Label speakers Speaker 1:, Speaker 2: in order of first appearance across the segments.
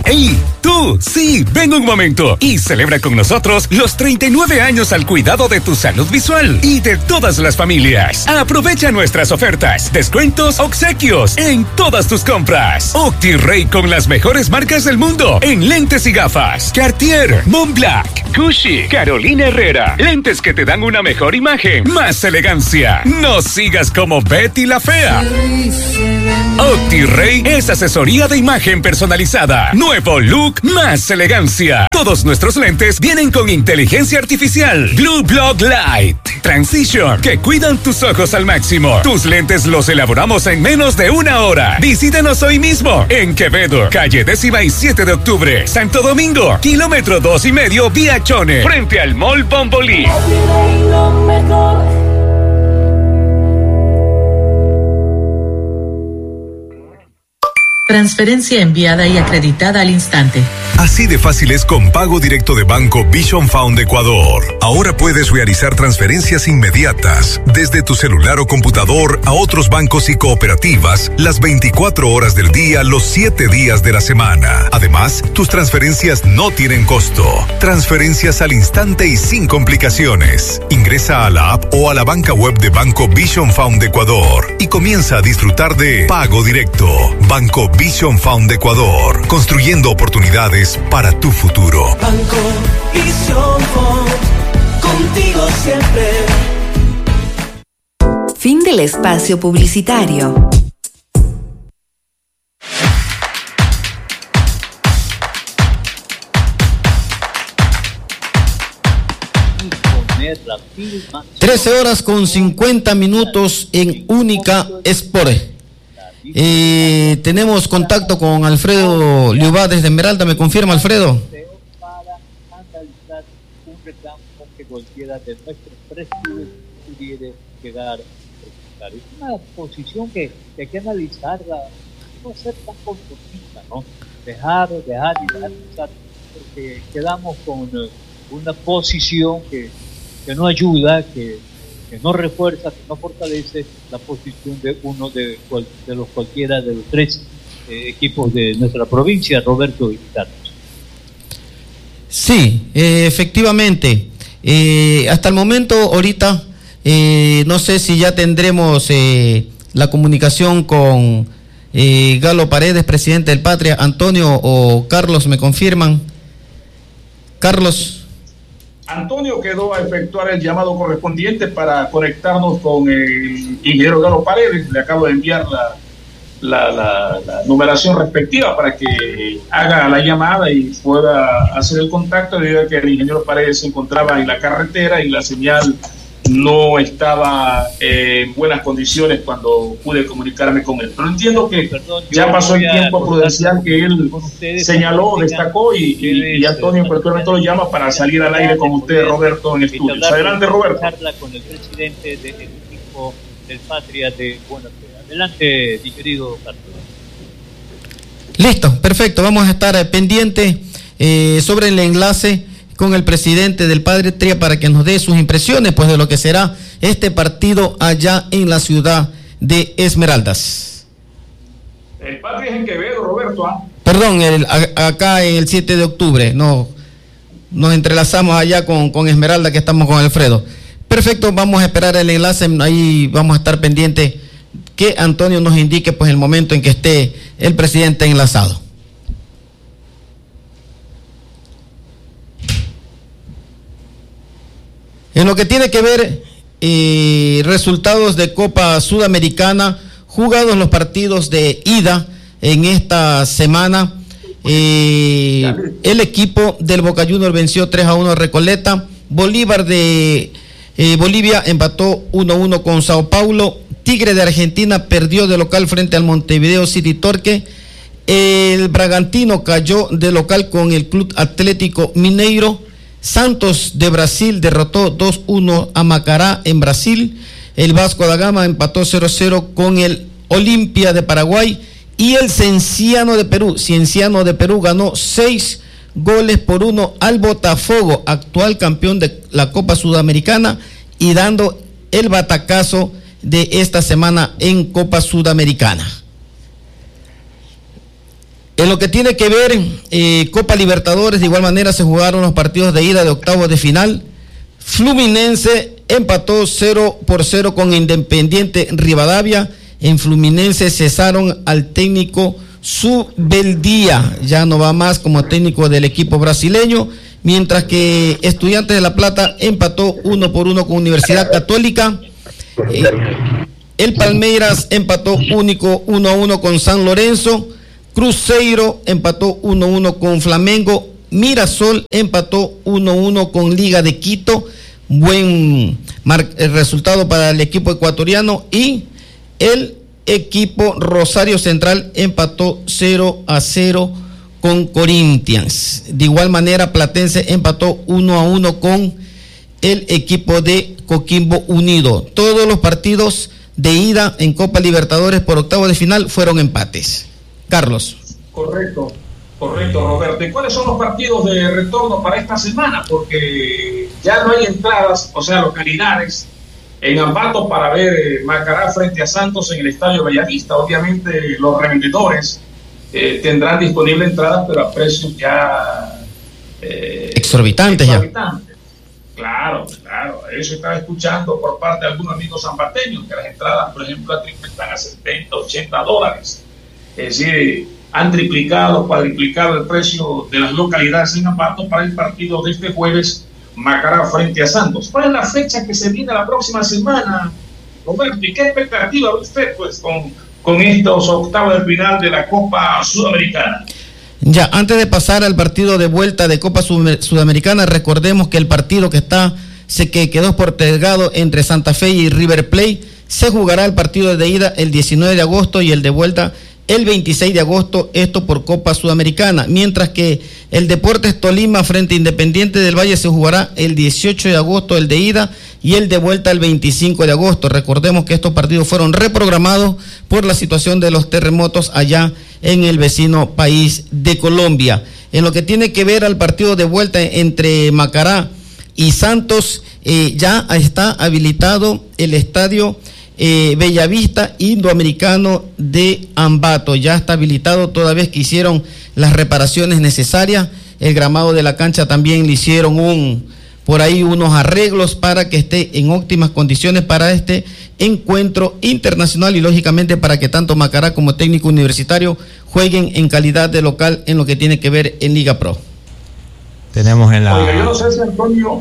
Speaker 1: ¡Ey! ¡Tú! Sí, ven un momento y celebra con nosotros los 39 años al cuidado de tu salud visual y de todas las familias. Aprovecha nuestras ofertas, descuentos, obsequios en todas tus compras. OptiRay con las mejores marcas del mundo en lentes y gafas. Cartier, Montblanc, Gucci, Carolina Herrera. Lentes que te dan una mejor imagen, más elegancia. No sigas como Betty la Fea. OptiRay es asesoría de imagen personalizada. Nuevo look, más elegancia. Todos nuestros lentes vienen con inteligencia artificial. Blue Block Light Transition, que cuidan tus ojos al máximo. Tus lentes los elaboramos en menos de 1 hora. Visítanos hoy mismo en Quevedo, calle 17 de octubre, Santo Domingo, kilómetro 2,5 vía Chone, frente al Mall Bombolí.
Speaker 2: Transferencia enviada y acreditada al instante.
Speaker 3: Así de fácil es con pago directo de Banco Vision Fund Ecuador. Ahora puedes realizar transferencias inmediatas desde tu celular o computador a otros bancos y cooperativas las 24 horas del día, los 7 días de la semana. Además, tus transferencias no tienen costo. Transferencias al instante y sin complicaciones. Ingresa a la app o a la banca web de Banco Vision Fund Ecuador y comienza a disfrutar de pago directo. Banco Vision Fund Ecuador, construyendo oportunidades para tu futuro.
Speaker 4: Banco Vision Fund, contigo siempre.
Speaker 5: Fin del espacio publicitario.
Speaker 6: Firma. 13:50 en Única Sport. Tenemos contacto con Alfredo Liubá desde Esmeralda. ¿Me confirma, Alfredo?
Speaker 7: Para analizar un reclamo que cualquiera de nuestros 3 clubes pudiera llegar a presentar. Es una posición que hay que analizarla, no ser tan conformista, ¿no? Dejar analizar, porque quedamos con una posición que no ayuda, que no refuerza, que no fortalece la posición de uno de los cualquiera de los 3 equipos de nuestra provincia, Roberto y Carlos.
Speaker 6: Sí, efectivamente. Hasta el momento, ahorita, no sé si ya tendremos la comunicación con Galo Paredes, presidente del Patria. Antonio o Carlos, ¿me confirman? Carlos.
Speaker 8: Antonio quedó a efectuar el llamado correspondiente para conectarnos con el ingeniero Galo Paredes. Le acabo de enviar la numeración respectiva para que haga la llamada y pueda hacer el contacto, debido a que el ingeniero Paredes se encontraba en la carretera y la señal no estaba en buenas condiciones cuando pude comunicarme con él. Pero entiendo que ya pasó el tiempo prudencial que él señaló, destacó y Antonio en cualquier momento lo llama para salir al aire con usted, Roberto, en estudios. Adelante, Roberto.
Speaker 7: Charla con el presidente del equipo del Patria de Buenafuente. Adelante, mi querido Carlos.
Speaker 6: Listo, perfecto. Vamos a estar pendientes sobre el enlace con el presidente del Patria para que nos dé sus impresiones pues de lo que será este partido allá en la ciudad de Esmeraldas.
Speaker 8: El Patria es en Quevedo, Roberto.
Speaker 6: Perdón, acá en el 7 de octubre, no, nos entrelazamos allá con Esmeralda, que estamos con Alfredo. Perfecto, vamos a esperar el enlace, ahí vamos a estar pendientes que Antonio nos indique pues el momento en que esté el presidente enlazado. En lo que tiene que ver resultados de Copa Sudamericana, jugados los partidos de ida en esta semana, el equipo del Boca Juniors venció 3-1 a Recoleta. Bolívar de Bolivia empató 1-1 con Sao Paulo. Tigre de Argentina perdió de local frente al Montevideo City Torque. El Bragantino cayó de local con el Club Atlético Mineiro. Santos de Brasil derrotó 2-1 a Macará en Brasil. El Vasco da Gama empató 0-0 con el Olimpia de Paraguay. Y el Cienciano de Perú ganó 6-1 al Botafogo, actual campeón de la Copa Sudamericana, y dando el batacazo de esta semana en Copa Sudamericana. En lo que tiene que ver Copa Libertadores, de igual manera se jugaron los partidos de ida de octavos de final. Fluminense empató 0-0 con Independiente Rivadavia. En Fluminense cesaron al técnico Subeldía, ya no va más como técnico del equipo brasileño, mientras que Estudiantes de La Plata empató 1-1 con Universidad Católica. El Palmeiras empató único 1-1 con San Lorenzo. Cruzeiro empató 1-1 con Flamengo. Mirasol empató 1-1 con Liga de Quito. Buen resultado para el equipo ecuatoriano. Y el equipo Rosario Central empató 0-0 con Corinthians. De igual manera, Platense empató 1-1 con el equipo de Coquimbo Unido. Todos los partidos de ida en Copa Libertadores por octavos de final fueron empates. Carlos.
Speaker 8: Correcto, Roberto. ¿Y cuáles son los partidos de retorno para esta semana? Porque ya no hay entradas, o sea, localidades en Ambato para ver Macará frente a Santos en el Estadio Bellavista. Obviamente los revendedores tendrán disponible entradas, pero a precios ya
Speaker 6: exorbitantes.
Speaker 8: Claro, eso estaba escuchando por parte de algunos amigos zambateños, que las entradas, por ejemplo, a triple están a $70, $80. Es decir, han triplicado, cuadriplicado el precio de las localidades en Ambato para el partido de este jueves, Macará frente a Santos. ¿Cuál es la fecha que se viene la próxima semana, Roberto? ¿Y qué expectativa ve usted pues, con estos octavos de final de la Copa Sudamericana?
Speaker 6: Ya, antes de pasar al partido de vuelta de Copa Sudamericana, recordemos que el partido que quedó postergado entre Santa Fe y River Plate, se jugará el partido de ida el 19 de agosto y el de vuelta el 26 de agosto, esto por Copa Sudamericana, mientras que el Deportes Tolima frente a Independiente del Valle se jugará el 18 de agosto el de ida y el de vuelta el 25 de agosto. Recordemos que estos partidos fueron reprogramados por la situación de los terremotos allá en el vecino país de Colombia. En lo que tiene que ver al partido de vuelta entre Macará y Santos, ya está habilitado el estadio Bellavista Indoamericano de Ambato. Ya está habilitado toda vez que hicieron las reparaciones necesarias. El gramado de la cancha también le hicieron unos arreglos para que esté en óptimas condiciones para este encuentro internacional y lógicamente para que tanto Macará como Técnico Universitario jueguen en calidad de local en lo que tiene que ver en Liga Pro.
Speaker 9: Tenemos en la...
Speaker 8: Oiga, yo no sé si Antonio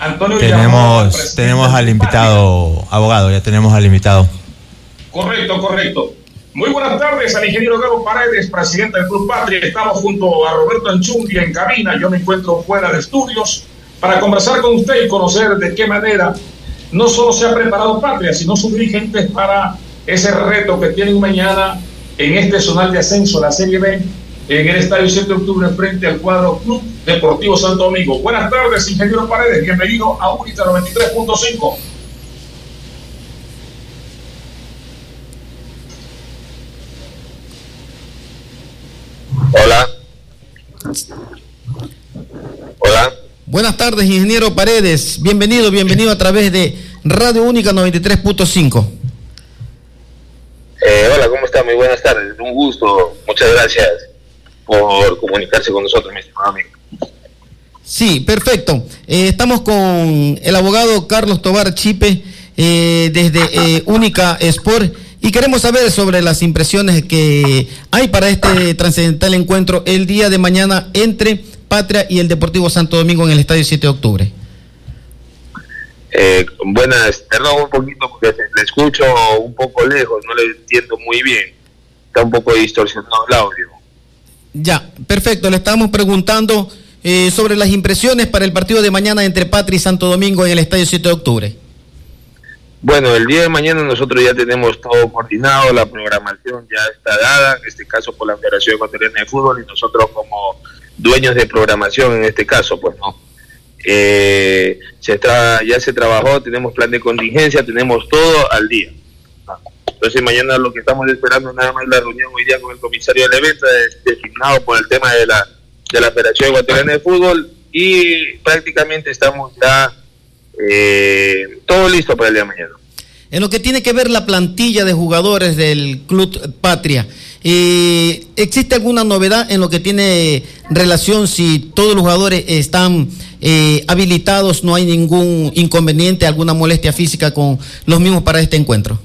Speaker 9: tenemos al invitado, abogado, ya tenemos al invitado.
Speaker 8: Correcto. Muy buenas tardes al ingeniero Galo Paredes, presidente del Club Patria. Estamos junto a Roberto Anchungui en cabina. Yo me encuentro fuera de estudios para conversar con usted y conocer de qué manera no solo se ha preparado Patria, sino sus dirigentes para ese reto que tienen mañana en este zonal de ascenso, la Serie B, en el Estadio 7 de Octubre frente al cuadro Club Deportivo Santo Domingo. Buenas tardes, ingeniero Paredes, bienvenido a Unita 93.5.
Speaker 10: Hola.
Speaker 6: Buenas tardes, ingeniero Paredes, bienvenido a través de Radio Única 93.5.
Speaker 10: Hola, ¿cómo está? Muy buenas tardes, un gusto, muchas gracias por comunicarse con nosotros, mi estimado amigo.
Speaker 6: Sí, perfecto. Estamos con el abogado Carlos Tobar Chipe desde Única Sport y queremos saber sobre las impresiones que hay para este trascendental encuentro el día de mañana entre Patria y el Deportivo Santo Domingo en el Estadio 7 de Octubre.
Speaker 10: Buenas, perdón un poquito porque le escucho un poco lejos, no le entiendo muy bien, está un poco distorsionado el audio.
Speaker 6: Ya, perfecto, le estamos preguntando sobre las impresiones para el partido de mañana entre Patria y Santo Domingo en el Estadio 7 de Octubre.
Speaker 10: Bueno, el día de mañana nosotros ya tenemos todo coordinado, la programación ya está dada, en este caso por la Federación Ecuatoriana de Fútbol y nosotros como dueños de programación en este caso, pues no. Ya se trabajó, tenemos plan de contingencia, tenemos todo al día. Entonces mañana lo que estamos esperando nada más la reunión hoy día con el comisario del evento designado por el tema de la Federación Ecuatoriana de Fútbol y prácticamente estamos ya todo listo para el día de mañana.
Speaker 6: En lo que tiene que ver la plantilla de jugadores del Club Patria, ¿Existe alguna novedad en lo que tiene relación si todos los jugadores están habilitados, no hay ningún inconveniente, alguna molestia física con los mismos para este encuentro?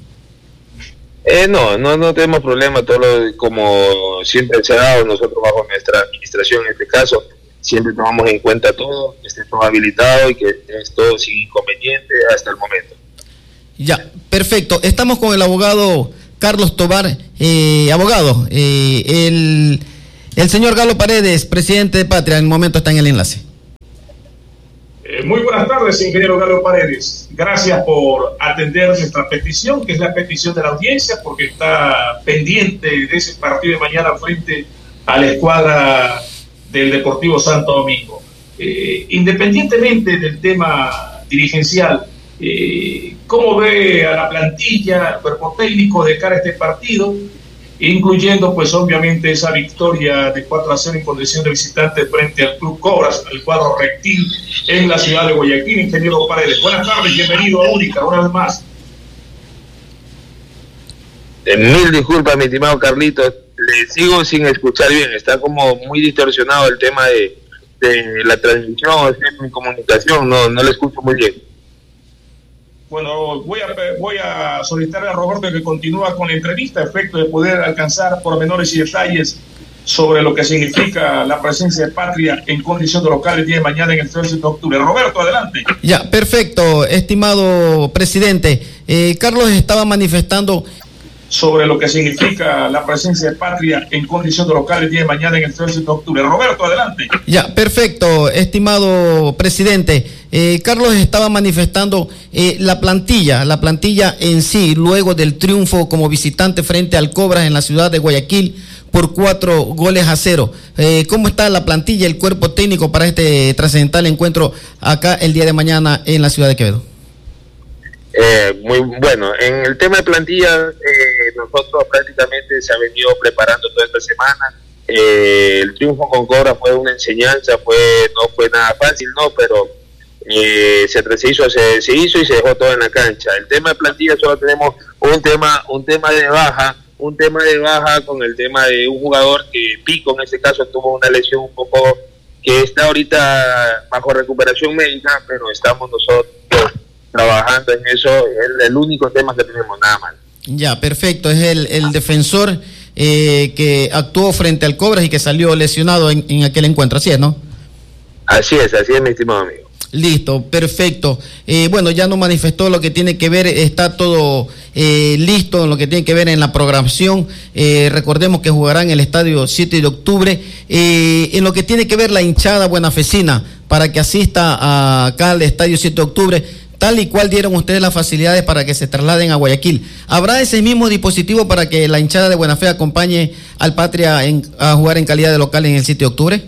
Speaker 10: No tenemos problema, como siempre se ha dado, nosotros bajo nuestra administración en este caso, siempre tomamos en cuenta todo, que esté todo habilitado y que esté todo sin inconveniente hasta el momento.
Speaker 6: Ya, perfecto. Estamos con el abogado Carlos Tobar, abogado, el señor Galo Paredes, presidente de Patria, en el momento está en el enlace.
Speaker 8: Muy buenas tardes, ingeniero Galo Paredes. Gracias por atender nuestra petición, que es la petición de la audiencia, porque está pendiente de ese partido de mañana frente a la escuadra del Deportivo Santo Domingo. Independientemente del tema dirigencial, ¿cómo ve a la plantilla, al cuerpo técnico de cara a este partido, incluyendo pues obviamente esa victoria de 4-0 en condición de visitante frente al Club Cobras, al cuadro Reptil en la ciudad de Guayaquil? Ingeniero Paredes, buenas tardes, bienvenido a Única una vez más.
Speaker 10: Mil disculpas, mi estimado Carlitos, le sigo sin escuchar bien, está como muy distorsionado el tema de la transmisión, de mi comunicación, no le escucho muy bien.
Speaker 8: Bueno, voy a solicitarle a Roberto que continúe con la entrevista a efecto de poder alcanzar pormenores y detalles sobre lo que significa la presencia de Patria en condición de local el día de mañana en el 13 de octubre. Roberto, adelante.
Speaker 6: Ya, perfecto, estimado presidente. Carlos estaba manifestando
Speaker 8: sobre lo que significa la presencia de Patria en condición de local el día de mañana en el 13 de octubre. Roberto, adelante.
Speaker 6: Ya, perfecto, estimado presidente. Carlos estaba manifestando la plantilla en sí, luego del triunfo como visitante frente al Cobras en la ciudad de Guayaquil por 4-0. ¿Cómo está la plantilla, el cuerpo técnico para este trascendental encuentro acá el día de mañana en la ciudad de Quevedo?
Speaker 10: Muy bueno, en el tema de plantilla, nosotros prácticamente se ha venido preparando toda esta semana. El triunfo con Cobra fue una enseñanza, no fue nada fácil, pero se hizo y se dejó todo en la cancha. El tema de plantilla, solo tenemos un tema de baja con el tema de un jugador que Pico en este caso tuvo una lesión un poco que está ahorita bajo recuperación médica, pero estamos nosotros trabajando en eso. Es el único tema que tenemos, nada más. Ya, perfecto, es el defensor que actuó frente al Cobras y que salió lesionado en aquel encuentro, así es, ¿no? Así es, mi estimado amigo. Listo, perfecto. Bueno, ya nos manifestó lo que tiene que ver, está todo listo en lo que tiene que ver en la programación. Recordemos que jugará en el estadio 7 de octubre. En lo que tiene que ver la hinchada buenafesina, para que asista acá al estadio 7 de octubre, tal y cual dieron ustedes las facilidades para que se trasladen a Guayaquil. ¿Habrá ese mismo dispositivo para que la hinchada de Buena Fe acompañe al Patria a jugar en calidad de local en el 7 de octubre?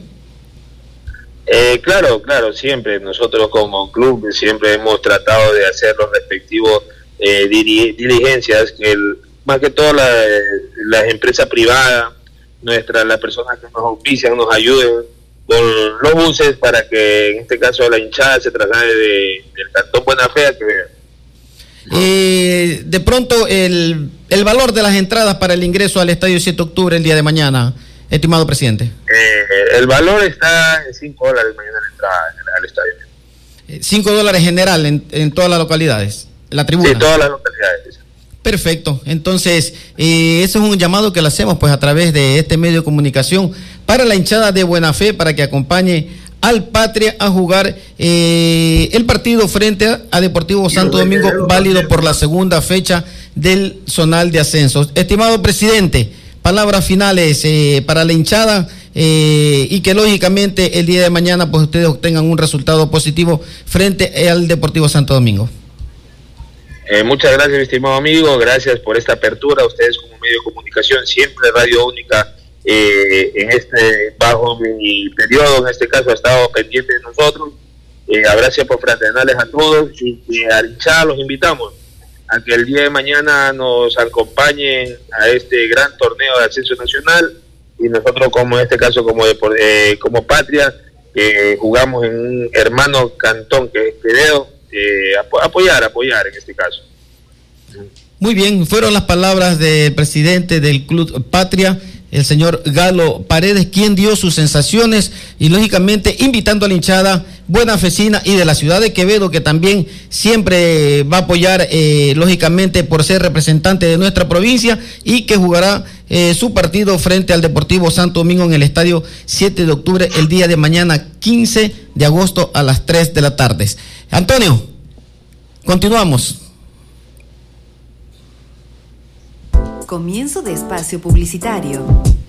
Speaker 10: Claro, siempre nosotros como club siempre hemos tratado de hacer los respectivos diligencias, que más que todo las empresas privadas, las personas que nos auspician, nos ayuden con los buses para que en este caso la hinchada se traslade del Cantón Buena Fe a Quevedo. De pronto el valor de las entradas para el ingreso al estadio 7 de octubre el día de mañana, estimado presidente. El valor está en $5 mañana la entrada al estadio. $5 general en todas las localidades, la tribuna. Sí, todas las localidades. Perfecto, entonces ese es un llamado que le hacemos pues a través de este medio de comunicación para la hinchada de Buena Fe, para que acompañe al Patria a jugar el partido frente a Deportivo Santo Domingo, válido por la segunda fecha del zonal de ascenso. Estimado presidente, palabras finales para la hinchada y que lógicamente el día de mañana pues ustedes obtengan un resultado positivo frente al Deportivo Santo Domingo. Muchas gracias, mi estimado amigo, gracias por esta apertura. Ustedes como medio de comunicación, siempre Radio Única bajo mi periodo, en este caso ha estado pendiente de nosotros. Gracias por fraternales a todos y a la hinchada los invitamos a que el día de mañana nos acompañen a este gran torneo de ascenso nacional, y nosotros como en este caso como Patria jugamos en un hermano cantón que es Quevedo, apoyar en este caso.
Speaker 6: Muy bien, fueron las palabras del presidente del Club Patria, el señor Galo Paredes, quien dio sus sensaciones y lógicamente invitando a la hinchada buena fecina y de la ciudad de Quevedo, que también siempre va a apoyar lógicamente por ser representante de nuestra provincia y que jugará su partido frente al Deportivo Santo Domingo en el estadio 7 de octubre el día de mañana 15 de agosto a las 3 de la tarde. Antonio, continuamos.
Speaker 5: Comienzo de espacio publicitario.